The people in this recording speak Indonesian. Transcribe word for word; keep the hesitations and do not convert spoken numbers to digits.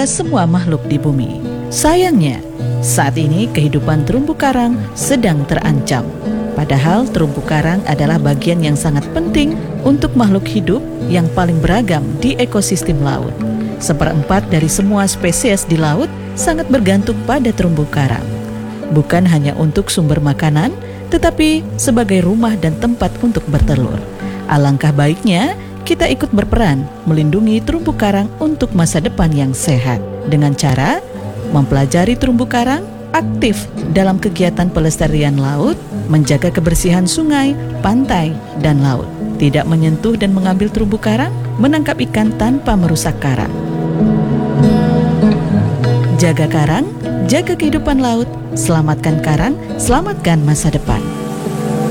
menjaga semua makhluk di bumi. Sayangnya, saat ini kehidupan terumbu karang sedang terancam. Padahal terumbu karang adalah bagian yang sangat penting untuk makhluk hidup yang paling beragam di ekosistem laut. Seperempat dari semua spesies di laut sangat bergantung pada terumbu karang. Bukan hanya untuk sumber makanan, tetapi sebagai rumah dan tempat untuk bertelur. Alangkah baiknya kita ikut berperan melindungi terumbu karang untuk masa depan yang sehat. Dengan cara mempelajari terumbu karang, aktif dalam kegiatan pelestarian laut, menjaga kebersihan sungai, pantai, dan laut. Tidak menyentuh dan mengambil terumbu karang, menangkap ikan tanpa merusak karang. Jaga karang, jaga kehidupan laut, selamatkan karang, selamatkan masa depan.